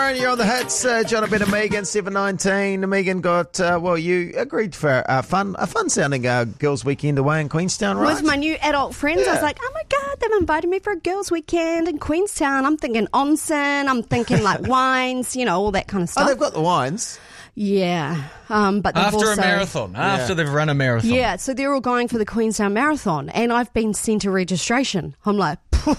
Darren, you're on the hits. Jonathan and Megan, 7:19. Megan got, you agreed for a fun-sounding girls' weekend away in Queenstown, right? With my new adult friends, I was like, oh my God, they've invited me for a girls' weekend in Queenstown. I'm thinking onsen, I'm thinking like wines, all that kind of stuff. Oh, they've got the wines. Yeah. But after a marathon, after they've run a marathon. Yeah, so they're all going for the Queenstown Marathon, and I've been sent a registration. I'm like,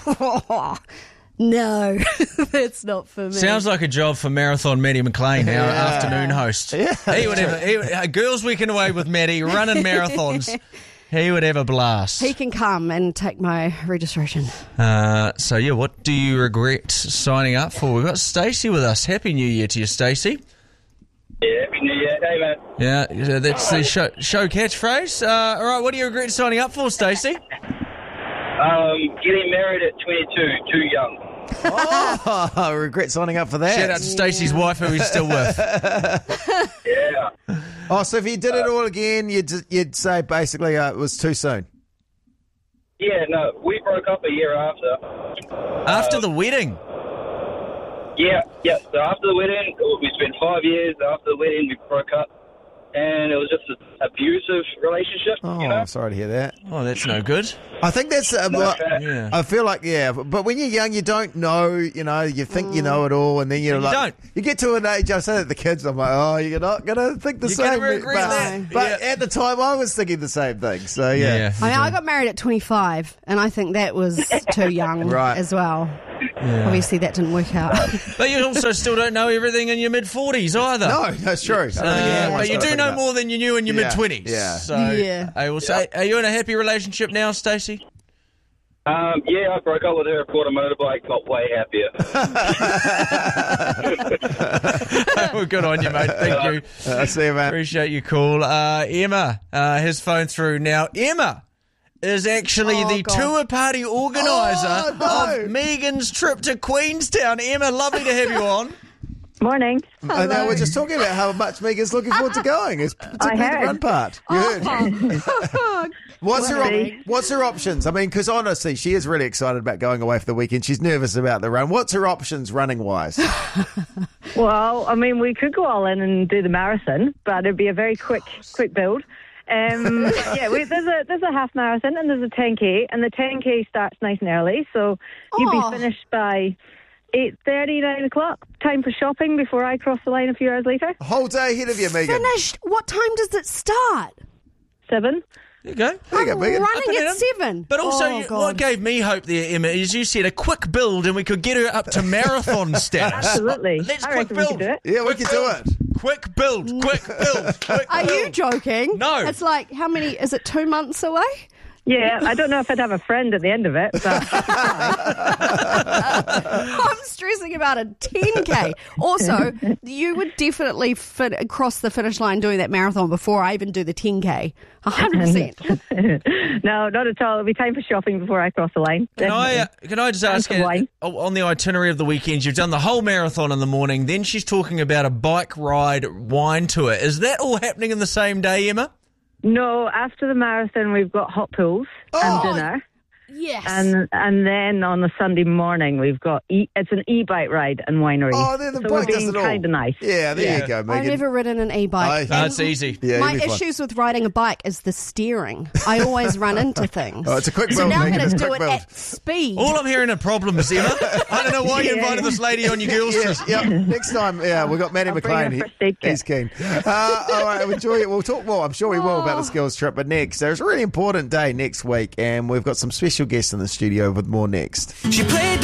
no, that's not for me. Sounds like a job for Marathon Maddie McLean, our afternoon host. Yeah, he would have a girls' weekend away with Maddie, running marathons. He would have a blast. He can come and take my registration. What do you regret signing up for? We've got Stacey with us. Happy New Year to you, Stacey. Yeah, Happy New Year. Hey, man. Yeah, that's the show catchphrase. All right, what do you regret signing up for, Stacey? Getting married at 22, too young. Oh, I regret signing up for that. Shout out to Stacey's wife, who he's still with. Yeah. Oh, so if you did it all again, you'd say basically it was too soon. Yeah, no, we broke up a year after. After the wedding? Yeah. So after the wedding, we spent 5 years. After the wedding, we broke up. And it was just an abusive relationship. Oh, I'm sorry to hear that. Oh, that's no good. I think that's Yeah. I feel like, but when you're young, you don't know, you think you know it all, and then don't. You get to an age, I say that to the kids, I'm like, oh, you're not going to think the You're same. gonna regret that. But at the time, I was thinking the same thing, so yeah. I got married at 25, and I think that was too young Right. as well. Yeah. Obviously, that didn't work out. But you also still don't know everything in your mid-40s either. No, that's true. But you do know more than you knew in your mid-20s. Yeah. So Yeah. I will say, are you in a happy relationship now, Stacey? Yeah, I broke up with her, bought a motorbike, got way happier. Well, good on you, mate. Thank you. See you, man. Appreciate your call. Emma has phoned through. Now, Emma is actually the tour party organiser of Megan's trip to Queenstown. Emma, lovely to have you on. Morning. Now we're just talking about how much Megan's looking forward to going. It's particularly the run part. You heard. What's her options? I mean, because honestly, she is really excited about going away for the weekend. She's nervous about the run. What's her options running-wise? Well, I mean, we could go all in and do the marathon, but it'd be a very quick build. There's a half marathon and there's a 10K, and the 10K starts nice and early, so you'd be finished by 8:30, 9 o'clock. Time for shopping before I cross the line a few hours later. A whole day ahead of you, Megan. Finished. What time does it start? 7. There you go. Megan. Running at 7. But also, what gave me hope there, Emma, is you said a quick build and we could get her up to marathon status. Absolutely. Let's I quick reckon we build. could do it. Yeah, we can do it. Quick build. Quick build. Are you joking? No. It's like, how many, is it 2 months away? Yeah, I don't know if I'd have a friend at the end of it, but I'm stressing about a 10K. Also, you would definitely cross the finish line doing that marathon before I even do the 10K. 100%. No, not at all. It'll be time for shopping before I cross the line. Can I just ask you, wine. on the itinerary of the weekend, you've done the whole marathon in the morning, then she's talking about a bike ride wine tour. Is that all happening in the same day, Emma? No, after the marathon, we've got hot pools and dinner. Yes. And then on the Sunday morning, we've got it's an e-bike ride and winery. Oh, then the so bike we're does being it all. kind of nice. Yeah, there you go, Megan. I've never ridden an e-bike. No, it's easy. Yeah, My it'll be fun. issues with riding a bike is the steering. I always run into things. Oh, it's a quick build, So now I'm Megan. going It's to a do quick it build. at speed. All I'm hearing are problems, Emma. I don't know why you invited this lady on your girls' trip. Yeah, next time, we've got Matty bring McLean. her first aid kit. He's keen. All right, enjoy it. We'll talk more. I'm sure we will about this girls' trip. But next, there's a really important day next week, and we've got some special guests in the studio with more next. She played